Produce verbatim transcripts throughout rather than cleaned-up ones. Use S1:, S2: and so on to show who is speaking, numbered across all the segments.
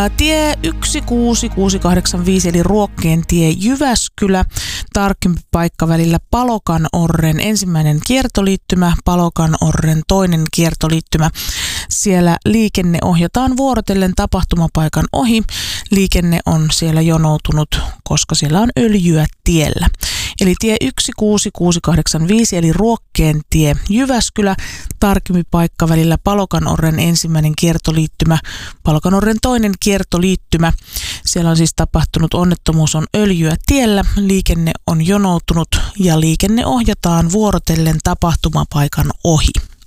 S1: Tie yksi kuusi kuusi kahdeksan viisi eli Ruokkeen tie Jyväskylä, tarkempi paikka välillä Palokanorren ensimmäinen kiertoliittymä, Palokanorren toinen kiertoliittymä. Siellä liikenne ohjataan vuorotellen tapahtumapaikan ohi. Liikenne on siellä jonoutunut, koska siellä on öljyä tiellä. Eli tie yksi kuusi kuusi kahdeksan viisi eli Ruokkeen tie Jyväskylä, tarkempi paikka välillä Palokanorren ensimmäinen kiertoliittymä, Palokanorren toinen kiertoliittymä. Siellä on siis tapahtunut onnettomuus, on öljyä tiellä, liikenne on jonoutunut ja liikenne ohjataan vuorotellen tapahtumapaikan ohi.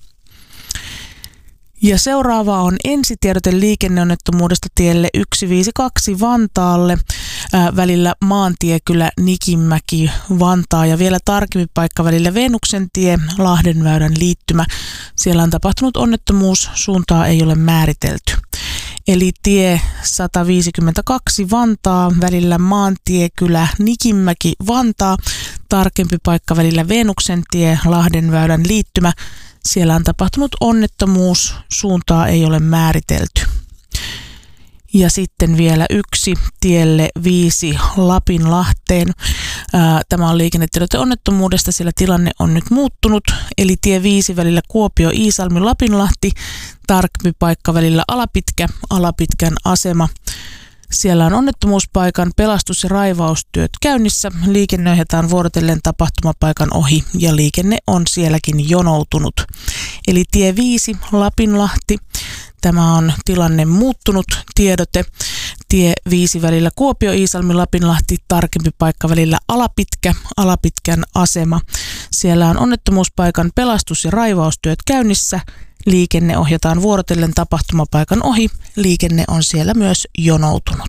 S1: Ja seuraava on ensitiedote liikenneonnettomuudesta tielle yksi viisi kaksi Vantaalle, ää, välillä Maantiekylä, Nikinmäki, Vantaa ja vielä tarkempi paikka välillä Venuksen tie, Lahdenväylän liittymä. Siellä on tapahtunut onnettomuus, suuntaa ei ole määritelty. Eli tie sata viisikymmentäkaksi Vantaa, välillä Maantiekylä, Nikinmäki, Vantaa, tarkempi paikka välillä Venuksen tie, Lahdenväylän liittymä. Siellä on tapahtunut onnettomuus, suuntaa ei ole määritelty. Ja sitten vielä yksi tielle viisi Lapinlahteen. Ää, tämä on liikennetiedote onnettomuudesta, sillä tilanne on nyt muuttunut. Eli tie viisi välillä Kuopio, Iisalmi, Lapinlahti, tarkempi paikka välillä Alapitkä, Alapitkän asema. Siellä on onnettomuuspaikan pelastus- ja raivaustyöt käynnissä. Liikenne ohjataan vuorotellen tapahtumapaikan ohi ja liikenne on sielläkin jonoutunut. Eli tie viisi Lapinlahti. Tämä on tilanne muuttunut tiedote. Tie viisi välillä Kuopio, Iisalmi, Lapinlahti, tarkempi paikka välillä Alapitkä, Alapitkän asema. Siellä on onnettomuuspaikan pelastus- ja raivaustyöt käynnissä. Liikenne ohjataan vuorotellen tapahtumapaikan ohi. Liikenne on siellä myös jonoutunut.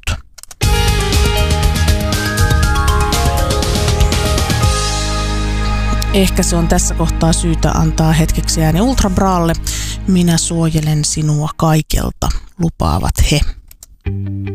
S1: Ehkä se on tässä kohtaa syytä antaa hetkeksi ääni Ultra Bralle. Minä suojelen sinua kaikelta, lupaavat he.